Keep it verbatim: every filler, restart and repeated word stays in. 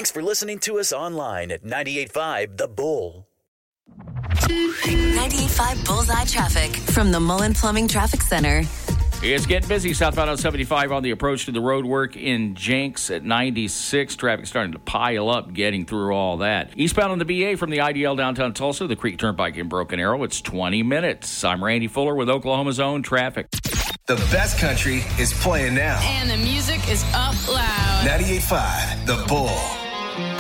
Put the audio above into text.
Thanks for listening to us online at ninety-eight point five The Bull. ninety-eight point five Bullseye Traffic from the Mullen Plumbing Traffic Center. It's getting busy southbound on seventy-five on the approach to the road work in Jenks at ninety-six. Traffic starting to pile up getting through all that. Eastbound on the B A from the I D L downtown Tulsa, the Creek Turnpike in Broken Arrow, it's twenty minutes. I'm Randy Fuller with Oklahoma's own traffic. The best country is playing now. And the music is up loud. ninety-eight point five The Bull.